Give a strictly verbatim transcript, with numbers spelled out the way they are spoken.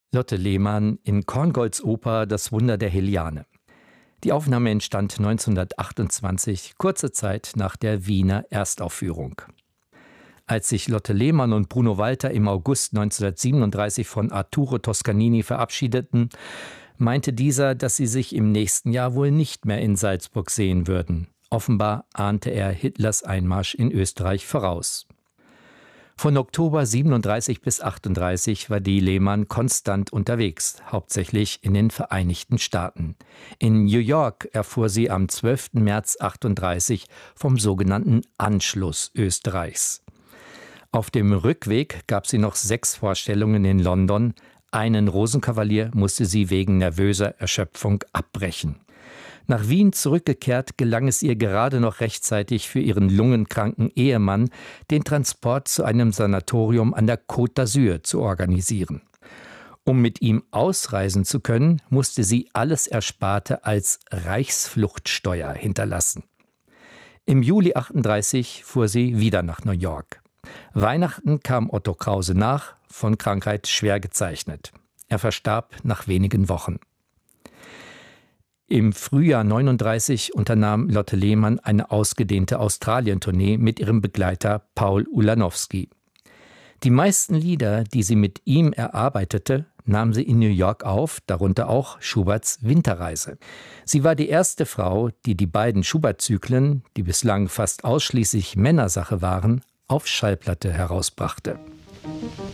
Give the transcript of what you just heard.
Lotte Lehmann in Korngolds Oper »Das Wunder der Heliane«. Die Aufnahme entstand neunzehnhundertachtundzwanzig, kurze Zeit nach der Wiener Erstaufführung. Als sich Lotte Lehmann und Bruno Walter im August neunzehnhundertsiebenunddreißig von Arturo Toscanini verabschiedeten, meinte dieser, dass sie sich im nächsten Jahr wohl nicht mehr in Salzburg sehen würden. Offenbar ahnte er Hitlers Einmarsch in Österreich voraus. Von Oktober siebenunddreißig bis achtunddreißig war die Lehmann konstant unterwegs, hauptsächlich in den Vereinigten Staaten. In New York erfuhr sie am zwölften März achtunddreißig vom sogenannten Anschluss Österreichs. Auf dem Rückweg gab sie noch sechs Vorstellungen in London. Einen Rosenkavalier musste sie wegen nervöser Erschöpfung abbrechen. Nach Wien zurückgekehrt, gelang es ihr gerade noch rechtzeitig für ihren lungenkranken Ehemann, den Transport zu einem Sanatorium an der Côte d'Azur zu organisieren. Um mit ihm ausreisen zu können, musste sie alles Ersparte als Reichsfluchtsteuer hinterlassen. Im Juli achtunddreißig fuhr sie wieder nach New York. Weihnachten kam Otto Krause nach, von Krankheit schwer gezeichnet. Er verstarb nach wenigen Wochen. Im Frühjahr neununddreißig unternahm Lotte Lehmann eine ausgedehnte Australien-Tournee mit ihrem Begleiter Paul Ulanowski. Die meisten Lieder, die sie mit ihm erarbeitete, nahm sie in New York auf, darunter auch Schuberts Winterreise. Sie war die erste Frau, die die beiden Schubert-Zyklen, die bislang fast ausschließlich Männersache waren, auf Schallplatte herausbrachte.